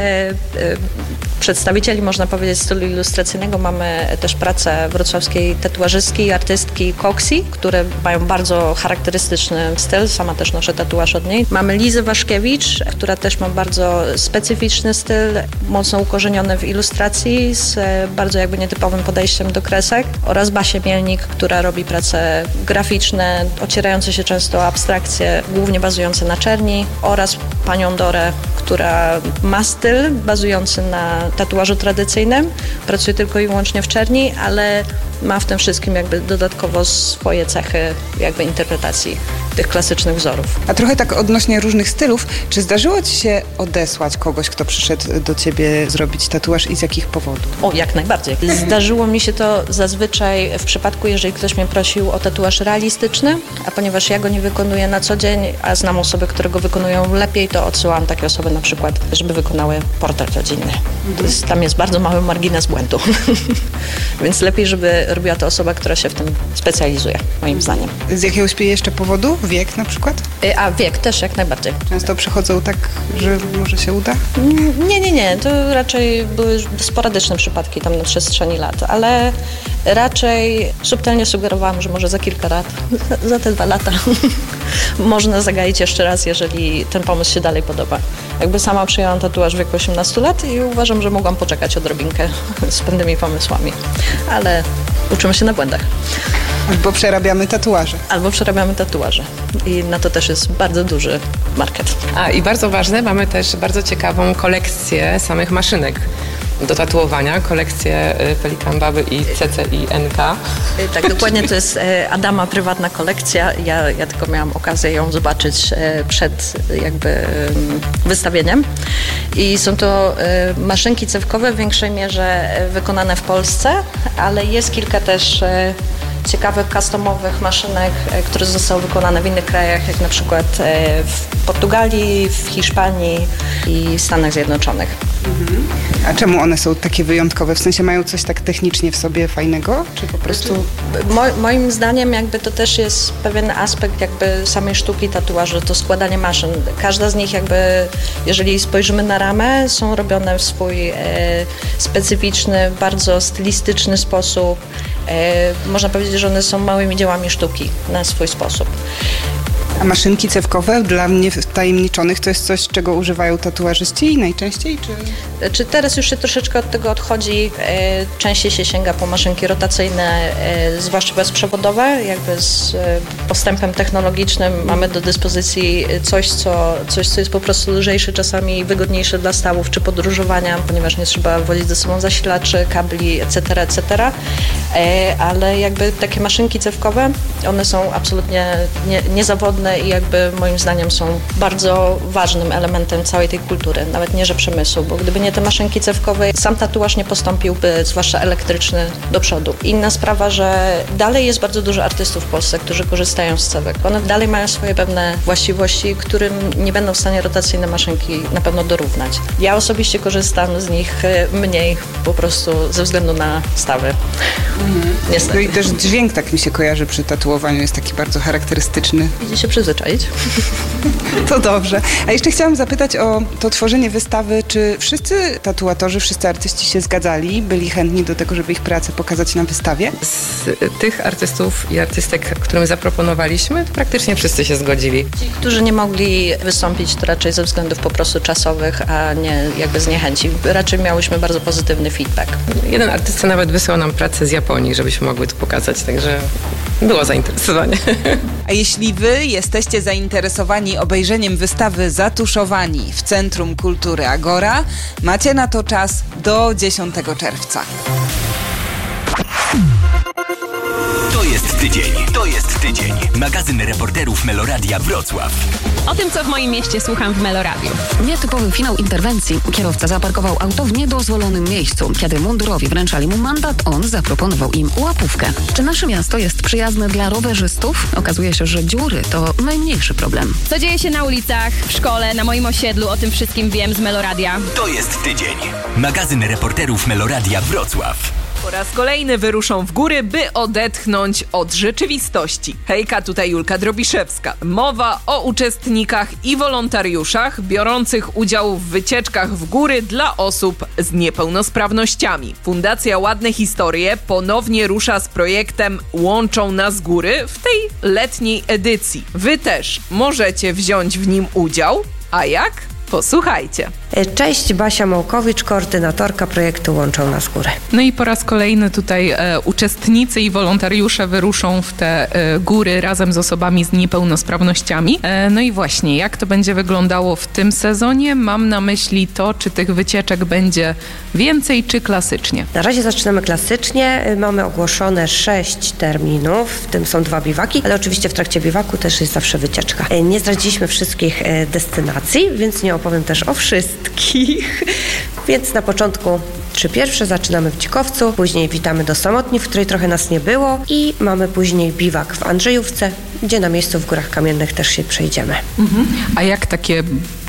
przedstawicieli, można powiedzieć, stylu ilustracyjnego mamy też pracę wrocławskiej tatuażystki i artystki Coxi, które mają bardzo charakterystyczny styl, sama też noszę tatuaż od niej. Mamy Lizę Waszkiewicz, która też ma bardzo specyficzny styl, mocno ukorzeniony w ilustracji, z bardzo jakby nietypowym podejściem do kresek, oraz Basię Mielnik, która robi prace graficzne, ocierające się często o abstrakcje, głównie bazujące na czerni, oraz panią Dorę, która ma styl bazujący na tatuażu tradycyjnym, pracuje tylko i wyłącznie w czerni, ale ma w tym wszystkim jakby dodatkowo swoje cechy jakby interpretacji tych klasycznych wzorów. A trochę tak odnośnie różnych stylów, czy zdarzyło ci się odesłać kogoś, kto przyszedł do ciebie zrobić tatuaż i z jakich powodów? O, jak najbardziej. Zdarzyło mi się to zazwyczaj w przypadku, jeżeli ktoś mnie prosił o tatuaż realistyczny, a ponieważ ja go nie wykonuję na co dzień, a znam osoby, które go wykonują lepiej, to odsyłam takie osoby na przykład, żeby wykonały portret rodzinny. Tam jest bardzo mały margines błędu. Więc lepiej, żeby robiła to osoba, która się w tym specjalizuje, moim zdaniem. Z jakiegoś jeszcze powodu Wiek na przykład? A wiek też jak najbardziej. Często przychodzą tak, że może się uda? Nie. To raczej były sporadyczne przypadki tam na przestrzeni lat, ale raczej subtelnie sugerowałam, że może za kilka lat, za te 2 lata można zagaić jeszcze raz, jeżeli ten pomysł się dalej podoba. Jakby sama przyjęłam tatuaż w wieku 18 lat i uważam, że mogłam poczekać odrobinkę z pewnymi pomysłami, ale uczymy się na błędach. Albo przerabiamy tatuaże. I na to też jest bardzo duży market. I bardzo ważne, mamy też bardzo ciekawą kolekcję samych maszynek do tatuowania, kolekcję Pelikan Baby i CCI-NK. Tak, dokładnie, to jest Adama prywatna kolekcja. Ja tylko miałam okazję ją zobaczyć przed jakby wystawieniem. I są to maszynki cewkowe w większej mierze wykonane w Polsce, ale jest kilka też ciekawych, customowych maszynek, które zostały wykonane w innych krajach, jak na przykład w Portugalii, w Hiszpanii i Stanach Zjednoczonych. A czemu one są takie wyjątkowe? W sensie mają coś tak technicznie w sobie fajnego? Czy po prostu... Moim zdaniem jakby to też jest pewien aspekt jakby samej sztuki tatuaży, to składanie maszyn. Każda z nich jakby, jeżeli spojrzymy na ramę, są robione w swój specyficzny, bardzo stylistyczny sposób. Można powiedzieć, że one są małymi dziełami sztuki na swój sposób. A maszynki cewkowe dla mnie wtajemniczonych to jest coś, czego używają tatuażyści najczęściej? Czy teraz już się troszeczkę od tego odchodzi? Częściej się sięga po maszynki rotacyjne, zwłaszcza bezprzewodowe. Jakby z postępem technologicznym mamy do dyspozycji coś, co jest po prostu lżejsze, czasami wygodniejsze dla stawów czy podróżowania, ponieważ nie trzeba wozić ze sobą zasilaczy, kabli, etc. Ale jakby takie maszynki cewkowe, one są absolutnie niezawodne i jakby moim zdaniem są bardzo ważnym elementem całej tej kultury, nawet nie że przemysłu, bo gdyby nie te maszynki cewkowe, sam tatuaż nie postąpiłby, zwłaszcza elektryczny, do przodu. Inna sprawa, że dalej jest bardzo dużo artystów w Polsce, którzy korzystają z cewek. One dalej mają swoje pewne właściwości, którym nie będą w stanie rotacyjne maszynki na pewno dorównać. Ja osobiście korzystam z nich mniej, po prostu ze względu na stawy. Niestety. No i też dźwięk tak mi się kojarzy przy tatuowaniu, jest taki bardzo charakterystyczny. Idzie się przyzwyczaić. To dobrze. A jeszcze chciałam zapytać o to tworzenie wystawy. Czy wszyscy tatuatorzy, wszyscy artyści się zgadzali, byli chętni do tego, żeby ich pracę pokazać na wystawie? Z tych artystów i artystek, którym zaproponowaliśmy, to praktycznie wszyscy się zgodzili. Ci, którzy nie mogli wystąpić, to raczej ze względów po prostu czasowych, a nie jakby z niechęci. Raczej miałyśmy bardzo pozytywny feedback. Jeden artysta nawet wysłał nam pracę z Japonii, żebyśmy mogły to pokazać, także było zainteresowanie. A jeśli wy jesteście zainteresowani obejrzeniem wystawy Zatuszowani w Centrum Kultury Agora, macie na to czas do 10 czerwca. To jest tydzień. Magazyn reporterów Meloradia Wrocław. O tym, co w moim mieście słucham w Meloradiu. Nietypowy finał interwencji. Kierowca zaparkował auto w niedozwolonym miejscu. Kiedy mundurowi wręczali mu mandat, on zaproponował im łapówkę. Czy nasze miasto jest przyjazne dla rowerzystów? Okazuje się, że dziury to najmniejszy problem. Co dzieje się na ulicach, w szkole, na moim osiedlu, o tym wszystkim wiem z Meloradia. To jest tydzień. Magazyn reporterów Meloradia Wrocław. Po raz kolejny wyruszą w góry, by odetchnąć od rzeczywistości. Hejka, tutaj Julka Drobiszewska. Mowa o uczestnikach i wolontariuszach biorących udział w wycieczkach w góry dla osób z niepełnosprawnościami. Fundacja Ładne Historie ponownie rusza z projektem Łączą nas góry w tej letniej edycji. Wy też możecie wziąć w nim udział. A jak? Posłuchajcie. Cześć, Basia Małkowicz, koordynatorka projektu Łączą nas góry. No i po raz kolejny tutaj uczestnicy i wolontariusze wyruszą w te góry razem z osobami z niepełnosprawnościami. No i właśnie, jak to będzie wyglądało w tym sezonie? Mam na myśli to, czy tych wycieczek będzie więcej, czy klasycznie. Na razie zaczynamy klasycznie. Mamy ogłoszone 6 terminów, w tym są 2 biwaki, ale oczywiście w trakcie biwaku też jest zawsze wycieczka. Nie zdradziliśmy wszystkich destynacji, więc nie opowiem też o wszystkich. Więc na początku 3 pierwsze zaczynamy w Dzikowcu, później witamy do Samotni, w której trochę nas nie było i mamy później biwak w Andrzejówce, gdzie na miejscu w Górach Kamiennych też się przejdziemy. A jak takie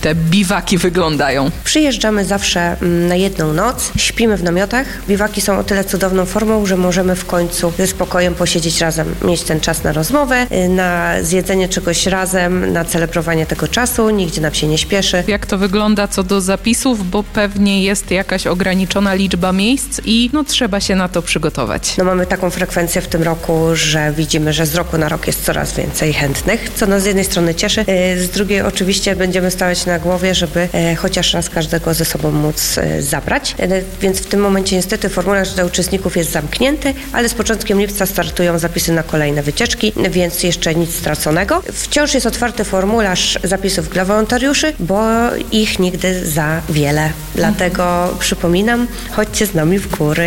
te biwaki wyglądają? Przyjeżdżamy zawsze na jedną noc, śpimy w namiotach. Biwaki są o tyle cudowną formą, że możemy w końcu ze spokojem posiedzieć razem, mieć ten czas na rozmowę, na zjedzenie czegoś razem, na celebrowanie tego czasu, nigdzie nam się nie śpieszy. Jak to wygląda co do zapisów, bo pewnie jest jakaś ograniczona liczba miejsc i trzeba się na to przygotować. Mamy taką frekwencję w tym roku, że widzimy, że z roku na rok jest coraz więcej chętnych, co nas z jednej strony cieszy, z drugiej oczywiście będziemy stawać na głowie, żeby chociaż raz każdego ze sobą móc zabrać. Więc w tym momencie niestety formularz dla uczestników jest zamknięty, ale z początkiem lipca startują zapisy na kolejne wycieczki, więc jeszcze nic straconego. Wciąż jest otwarty formularz zapisów dla wolontariuszy, bo ich nigdy za wiele. Dlatego przypominam, chodźcie z nami w góry.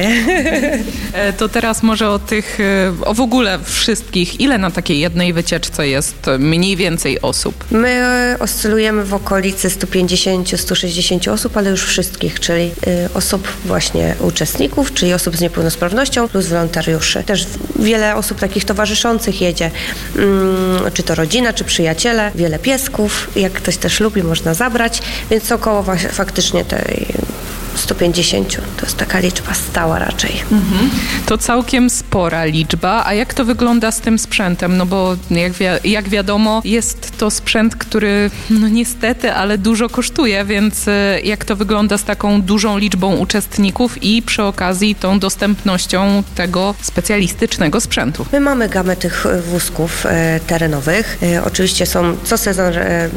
To teraz może o w ogóle wszystkich, ile na takiej jednej wycieczce jest mniej więcej osób? My oscylujemy w okolicy 150-160 osób, ale już wszystkich, czyli osób właśnie uczestników, czyli osób z niepełnosprawnością plus wolontariuszy. Też wiele osób takich towarzyszących jedzie, czy to rodzina, czy przyjaciele, wiele piesków, jak ktoś też lubi, można zabrać, więc około faktycznie tej 150 to jest taka liczba stała raczej. To całkiem spora liczba, a jak to wygląda z tym sprzętem? Bo jak wiadomo, jest to sprzęt, który niestety, ale dużo kosztuje, więc jak to wygląda z taką dużą liczbą uczestników i przy okazji tą dostępnością tego specjalistycznego sprzętu? My mamy gamę tych wózków terenowych. Oczywiście są co sezon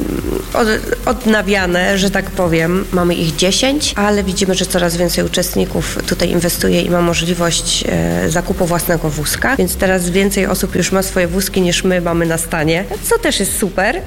odnawiane, że tak powiem. Mamy ich 10, ale widzimy, że coraz więcej uczestników tutaj inwestuje i ma możliwość zakupu własnego wózka, więc teraz więcej osób już ma swoje wózki niż my mamy na stanie, co też jest super,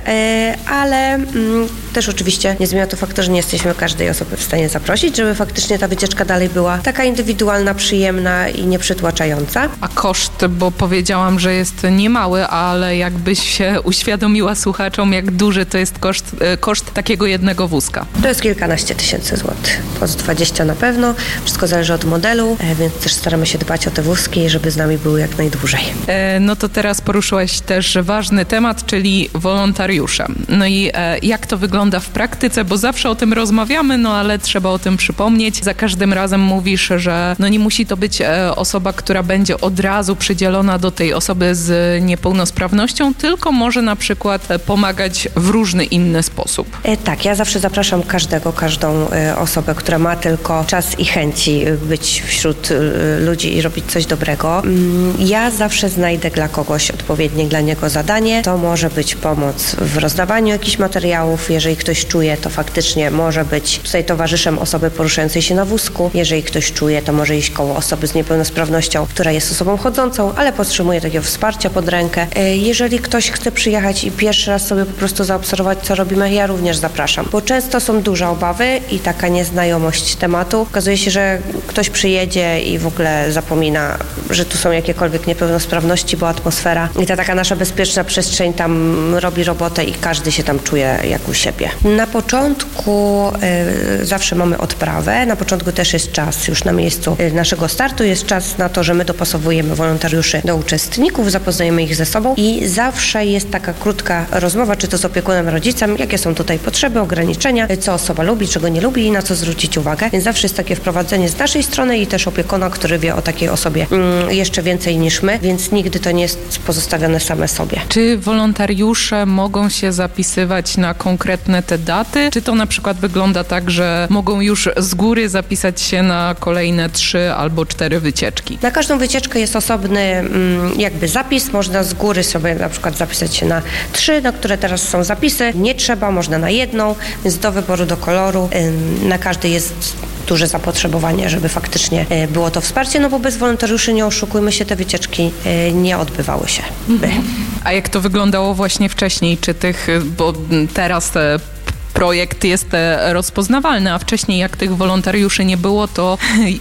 ale też oczywiście nie zmienia to faktu, że nie jesteśmy każdej osoby w stanie zaprosić, żeby faktycznie ta wycieczka dalej była taka indywidualna, przyjemna i nieprzytłaczająca. A koszt, bo powiedziałam, że jest niemały, ale jakbyś się uświadomiła słuchaczom, jak duży to jest koszt takiego jednego wózka. To jest kilkanaście tysięcy złotych. Po 20 na pewno. Wszystko zależy od modelu, więc też staramy się dbać o te wózki, żeby z nami były jak najdłużej. To teraz poruszyłaś też ważny temat, czyli wolontariusze. I jak to wygląda w praktyce, bo zawsze o tym rozmawiamy, ale trzeba o tym przypomnieć. Za każdym razem mówisz, że nie musi to być osoba, która będzie od razu przydzielona do tej osoby z niepełnosprawnością, tylko może na przykład pomagać w różny inny sposób. Tak, ja zawsze zapraszam każdą osobę, która ma tylko czas i chęci być wśród ludzi i robić coś dobrego. Ja zawsze znajdę dla kogoś odpowiednie dla niego zadanie. To może być pomoc w rozdawaniu jakichś materiałów. Jeżeli ktoś czuje, to faktycznie może być tutaj towarzyszem osoby poruszającej się na wózku. Jeżeli ktoś czuje, to może iść koło osoby z niepełnosprawnością, która jest osobą chodzącą, ale potrzebuje takiego wsparcia pod rękę. Jeżeli ktoś chce przyjechać i pierwszy raz sobie po prostu zaobserwować, co robimy, ja również zapraszam, bo często są duże obawy i taka nieznajomość tematu. Okazuje się, że ktoś przyjedzie i w ogóle zapomina, że tu są jakiekolwiek niepełnosprawności, bo atmosfera i ta taka nasza bezpieczna przestrzeń tam robi robotę i każdy się tam czuje jak u siebie. Na początku zawsze mamy odprawę, na początku też jest czas już na miejscu naszego startu, jest czas na to, że my dopasowujemy wolontariuszy do uczestników, zapoznajemy ich ze sobą i zawsze jest taka krótka rozmowa, czy to z opiekunem, rodzicem, jakie są tutaj potrzeby, ograniczenia, co osoba lubi, czego nie lubi i na co zwrócić uwagę. Więc zawsze jest takie wprowadzenie z naszej strony i też opiekuna, który wie o takiej osobie jeszcze więcej niż my, więc nigdy to nie jest pozostawione same sobie. Czy wolontariusze mogą się zapisywać na konkretne te daty? Czy to na przykład wygląda tak, że mogą już z góry zapisać się na kolejne 3 albo 4 wycieczki? Na każdą wycieczkę jest osobny jakby zapis. Można z góry sobie na przykład zapisać się na 3, na które teraz są zapisy. Nie trzeba, można na jedną, więc do wyboru, do koloru. Na każdy jest duże zapotrzebowanie, żeby faktycznie było to wsparcie, bo bez wolontariuszy, nie oszukujmy się, te wycieczki nie odbywały się. A jak to wyglądało właśnie wcześniej? Czy bo teraz projekt jest rozpoznawalny, a wcześniej jak tych wolontariuszy nie było, to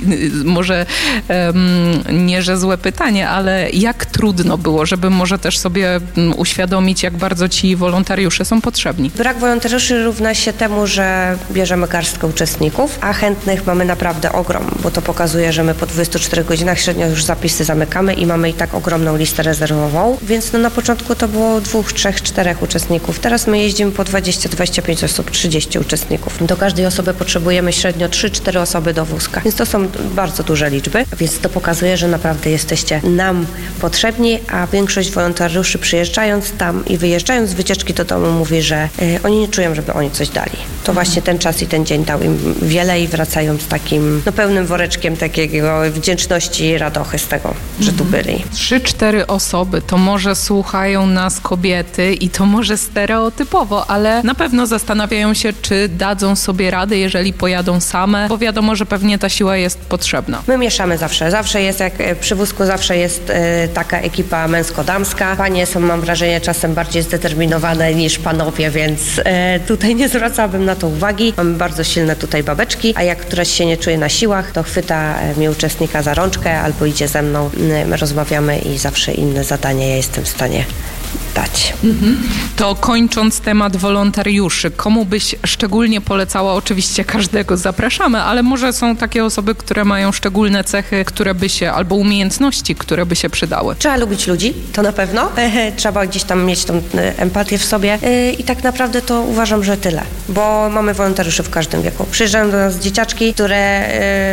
może nie, że złe pytanie, ale jak trudno było, żeby może też sobie uświadomić, jak bardzo ci wolontariusze są potrzebni? Brak wolontariuszy równa się temu, że bierzemy garstkę uczestników, a chętnych mamy naprawdę ogrom, bo to pokazuje, że my po 24 godzinach średnio już zapisy zamykamy i mamy i tak ogromną listę rezerwową, więc na początku to było 2, 3, 4 uczestników. Teraz my jeździmy po 20-25 osób osób, 30 uczestników. Do każdej osoby potrzebujemy średnio 3-4 osoby do wózka, więc to są bardzo duże liczby, więc to pokazuje, że naprawdę jesteście nam potrzebni, a większość wolontariuszy przyjeżdżając tam i wyjeżdżając z wycieczki do domu mówi, że oni nie czują, żeby oni coś dali. To właśnie ten czas i ten dzień dał im wiele i wracają z takim pełnym woreczkiem takiego wdzięczności i radochy z tego, że tu byli. 3-4 osoby, to może słuchają nas kobiety i to może stereotypowo, ale na pewno zastanawiają się, czy dadzą sobie radę, jeżeli pojadą same, bo wiadomo, że pewnie ta siła jest potrzebna. My mieszamy zawsze. Zawsze jest, jak przy wózku zawsze jest taka ekipa męsko-damska. Panie są, mam wrażenie, czasem bardziej zdeterminowane niż panowie, więc tutaj nie zwracałabym na to uwagi. Mamy bardzo silne tutaj babeczki, a jak któraś się nie czuje na siłach, to chwyta mi uczestnika za rączkę albo idzie ze mną. My rozmawiamy i zawsze inne zadanie ja jestem w stanie dać. To kończąc temat wolontariuszy, komu byś szczególnie polecała? Oczywiście każdego zapraszamy, ale może są takie osoby, które mają szczególne cechy, które by się, albo umiejętności, które by się przydały. Trzeba lubić ludzi, to na pewno. Trzeba gdzieś tam mieć tą empatię w sobie i tak naprawdę to uważam, że tyle, bo mamy wolontariuszy w każdym wieku. Przyjeżdżają do nas dzieciaczki, które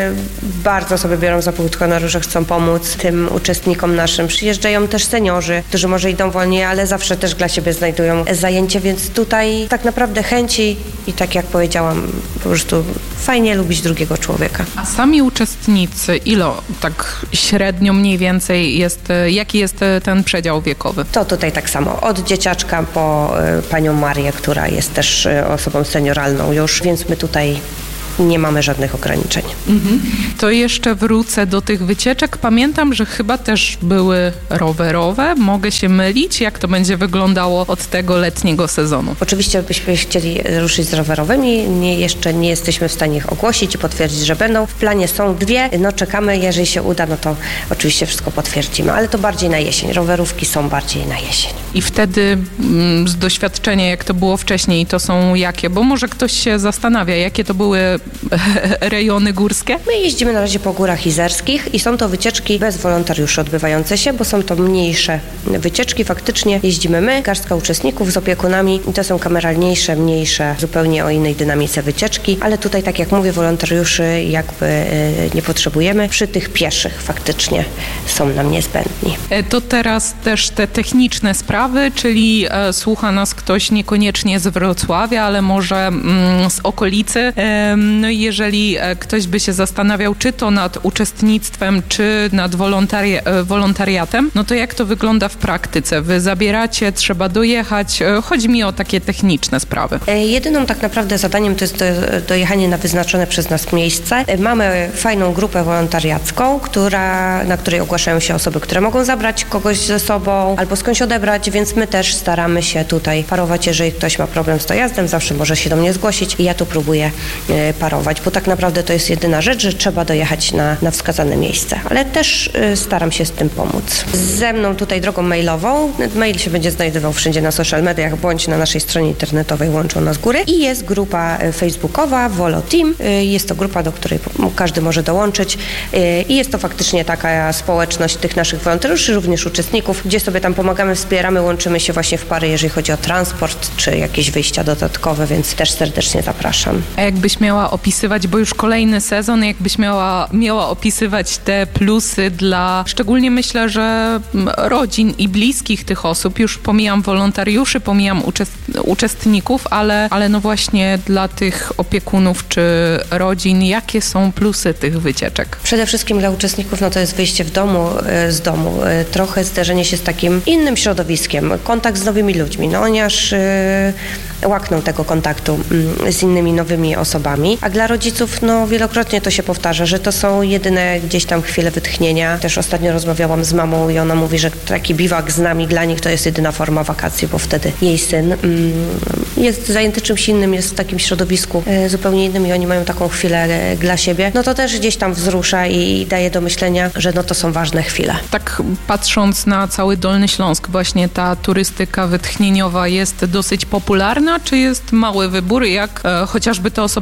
bardzo sobie biorą za półtko, że chcą pomóc tym uczestnikom naszym. Przyjeżdżają też seniorzy, którzy może idą wolniej, ale zawsze też dla siebie znajdują zajęcie, więc tutaj tak naprawdę chęci i tak jak powiedziałam, po prostu fajnie lubić drugiego człowieka. A sami uczestnicy, tak średnio mniej więcej jaki jest ten przedział wiekowy? To tutaj tak samo, od dzieciaczka po panią Marię, która jest też osobą senioralną już, więc my tutaj nie mamy żadnych ograniczeń. To jeszcze wrócę do tych wycieczek. Pamiętam, że chyba też były rowerowe. Mogę się mylić? Jak to będzie wyglądało od tego letniego sezonu? Oczywiście byśmy chcieli ruszyć z rowerowymi. Jeszcze nie jesteśmy w stanie ich ogłosić i potwierdzić, że będą. W planie są 2. Czekamy. Jeżeli się uda, to oczywiście wszystko potwierdzimy. Ale to bardziej na jesień. Rowerówki są bardziej na jesień. I wtedy z doświadczenia, jak to było wcześniej, to są jakie? Bo może ktoś się zastanawia, jakie to były rejony górskie? My jeździmy na razie po górach izerskich i są to wycieczki bez wolontariuszy odbywające się, bo są to mniejsze wycieczki. Faktycznie jeździmy my, garstka uczestników z opiekunami i to są kameralniejsze, mniejsze, zupełnie o innej dynamice wycieczki, ale tutaj, tak jak mówię, wolontariuszy jakby nie potrzebujemy. Przy tych pieszych faktycznie są nam niezbędni. To teraz też te techniczne sprawy, czyli słucha nas ktoś niekoniecznie z Wrocławia, ale może z okolicy. No i jeżeli ktoś by się zastanawiał, czy to nad uczestnictwem, czy nad wolontariatem, no to jak to wygląda w praktyce? Wy zabieracie, trzeba dojechać. Chodzi mi o takie techniczne sprawy. Jedyną tak naprawdę zadaniem to jest dojechanie na wyznaczone przez nas miejsce. Mamy fajną grupę wolontariacką, na której ogłaszają się osoby, które mogą zabrać kogoś ze sobą albo skądś odebrać, więc my też staramy się tutaj parować. Jeżeli ktoś ma problem z dojazdem, zawsze może się do mnie zgłosić i ja tu próbuję parować, bo tak naprawdę to jest jedyna rzecz, że trzeba dojechać na wskazane miejsce, ale też staram się z tym pomóc. Ze mną tutaj drogą mailową, mail się będzie znajdował wszędzie na social mediach, bądź na naszej stronie internetowej Łączą Nas Góry i jest grupa facebookowa Volo Team, jest to grupa, do której każdy może dołączyć i jest to faktycznie taka społeczność tych naszych wolontariuszy, również uczestników, gdzie sobie tam pomagamy, wspieramy, łączymy się właśnie w pary, jeżeli chodzi o transport, czy jakieś wyjścia dodatkowe, więc też serdecznie zapraszam. A jakbyś miała opisywać, bo już kolejny sezon, jakbyś miała opisywać te plusy dla, szczególnie myślę, że rodzin i bliskich tych osób, już pomijam wolontariuszy, pomijam uczestników, ale no właśnie dla tych opiekunów czy rodzin, jakie są plusy tych wycieczek? Przede wszystkim dla uczestników to jest wyjście z domu, trochę zderzenie się z takim innym środowiskiem, kontakt z nowymi ludźmi, oni aż łakną tego kontaktu z innymi nowymi osobami, a dla rodziców wielokrotnie to się powtarza, że to są jedyne gdzieś tam chwile wytchnienia. Też ostatnio rozmawiałam z mamą i ona mówi, że taki biwak z nami dla nich to jest jedyna forma wakacji, bo wtedy jej syn jest zajęty czymś innym, jest w takim środowisku zupełnie innym i oni mają taką chwilę dla siebie. To też gdzieś tam wzrusza i daje do myślenia, że to są ważne chwile. Tak patrząc na cały Dolny Śląsk, właśnie ta turystyka wytchnieniowa jest dosyć popularna, czy jest mały wybór, jak chociażby te osoby, które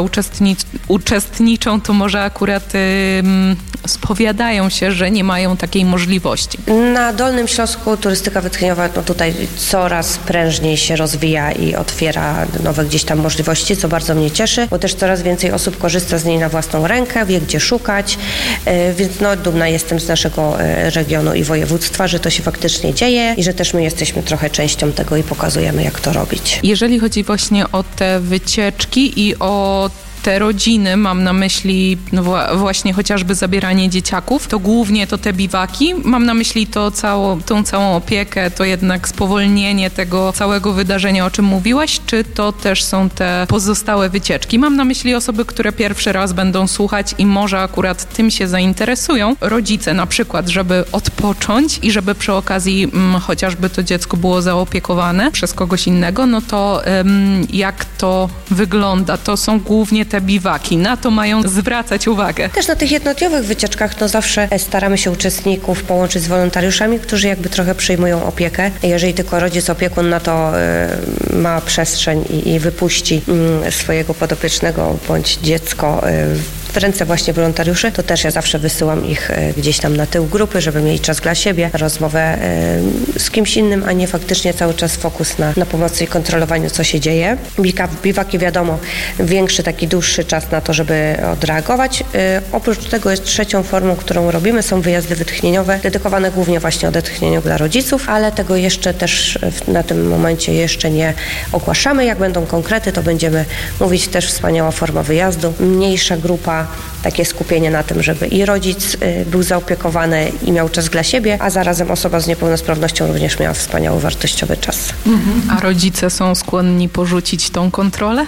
uczestniczą, to może akurat spowiadają się, że nie mają takiej możliwości. Na Dolnym Śląsku turystyka wytchnieniowa tutaj coraz prężniej się rozwija i otwiera nowe gdzieś tam możliwości, co bardzo mnie cieszy, bo też coraz więcej osób korzysta z niej na własną rękę, wie gdzie szukać, więc dumna jestem z naszego regionu i województwa, że to się faktycznie dzieje i że też my jesteśmy trochę częścią tego i pokazujemy, jak to robić. Jeżeli chodzi właśnie o te wycieczki i o te rodziny, mam na myśli właśnie chociażby zabieranie dzieciaków, to głównie to te biwaki, mam na myśli tą całą opiekę, to jednak spowolnienie tego całego wydarzenia, o czym mówiłaś, czy to też są te pozostałe wycieczki? Mam na myśli osoby, które pierwszy raz będą słuchać i może akurat tym się zainteresują. Rodzice na przykład, żeby odpocząć i żeby przy okazji chociażby to dziecko było zaopiekowane przez kogoś innego, no to jak to wygląda? To są głównie te biwaki. Na to mają zwracać uwagę. Też na tych jednodniowych wycieczkach zawsze staramy się uczestników połączyć z wolontariuszami, którzy jakby trochę przyjmują opiekę. Jeżeli tylko rodzic, opiekun na to ma przestrzeń i wypuści swojego podopiecznego bądź dziecko w ręce właśnie wolontariuszy, to też ja zawsze wysyłam ich gdzieś tam na tył grupy, żeby mieli czas dla siebie, rozmowę z kimś innym, a nie faktycznie cały czas fokus na pomocy i kontrolowaniu, co się dzieje. Biwaki, wiadomo, większy, taki dłuższy czas na to, żeby odreagować. Oprócz tego jest trzecią formą, którą robimy, są wyjazdy wytchnieniowe, dedykowane głównie właśnie odetchnieniu dla rodziców, ale tego jeszcze też na tym momencie jeszcze nie ogłaszamy. Jak będą konkrety, to będziemy mówić. Też wspaniała forma wyjazdu. Mniejsza grupa, takie skupienie na tym, żeby i rodzic był zaopiekowany i miał czas dla siebie, a zarazem osoba z niepełnosprawnością również miała wspaniały, wartościowy czas. A rodzice są skłonni porzucić tą kontrolę?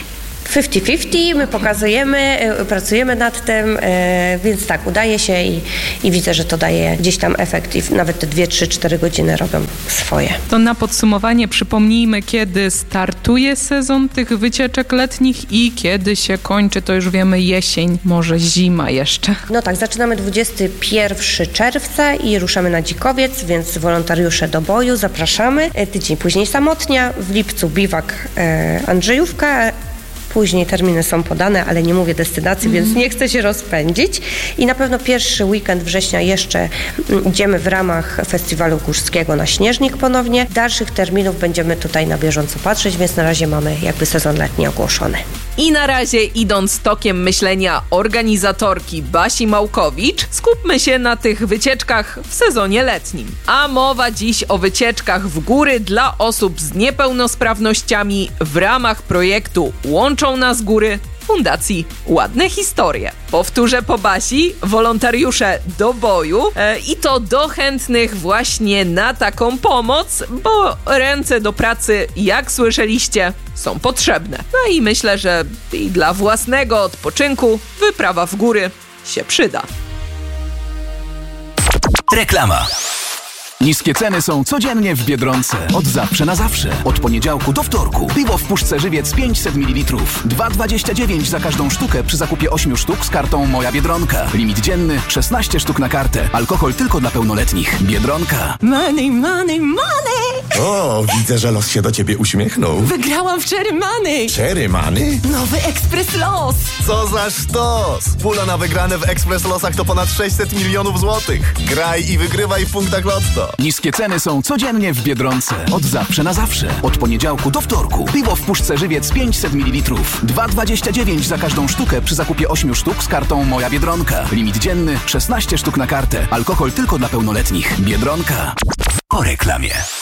50-50, my pokazujemy, pracujemy nad tym, więc tak, udaje się i widzę, że to daje gdzieś tam efekt i nawet te 2, 3, 4 godziny robią swoje. To na podsumowanie przypomnijmy, kiedy startuje sezon tych wycieczek letnich i kiedy się kończy, to już wiemy, jesień, może zima jeszcze. No tak, zaczynamy 21 czerwca i ruszamy na Dzikowiec, więc wolontariusze do boju, zapraszamy. Tydzień później Samotnia, w lipcu biwak Andrzejówka. Później terminy są podane, ale nie mówię destynacji, więc nie chcę się rozpędzić. I na pewno pierwszy weekend września jeszcze idziemy w ramach Festiwalu Górskiego na Śnieżnik ponownie. Dalszych terminów będziemy tutaj na bieżąco patrzeć, więc na razie mamy jakby sezon letni ogłoszony. I na razie, idąc tokiem myślenia organizatorki Basi Małkowicz, skupmy się na tych wycieczkach w sezonie letnim. A mowa dziś o wycieczkach w góry dla osób z niepełnosprawnościami w ramach projektu Łączą nas góry Fundacji Ładne Historie. Powtórzę po Basi, wolontariusze do boju i to do chętnych właśnie na taką pomoc, bo ręce do pracy, jak słyszeliście, są potrzebne. No i myślę, że i dla własnego odpoczynku wyprawa w góry się przyda. Reklama. Niskie ceny są codziennie w Biedronce. Od zawsze na zawsze. Od poniedziałku do wtorku. Piwo w puszce Żywiec 500 ml. 2,29 za każdą sztukę przy zakupie 8 sztuk z kartą Moja Biedronka. Limit dzienny 16 sztuk na kartę. Alkohol tylko dla pełnoletnich. Biedronka. Money, money, money! O, widzę, że los się do ciebie uśmiechnął. Wygrałam w Cherry Money! Cherry Money? Nowy Ekspres Los! Co za sztos! Pula na wygrane w Ekspres Losach to ponad 600 milionów złotych. Graj i wygrywaj w punktach Lotto. Niskie ceny są codziennie w Biedronce. Od zawsze na zawsze. Od poniedziałku do wtorku. Piwo w puszce Żywiec 500 ml. 2,29 za każdą sztukę przy zakupie 8 sztuk z kartą Moja Biedronka. Limit dzienny 16 sztuk na kartę. Alkohol tylko dla pełnoletnich. Biedronka. Po reklamie.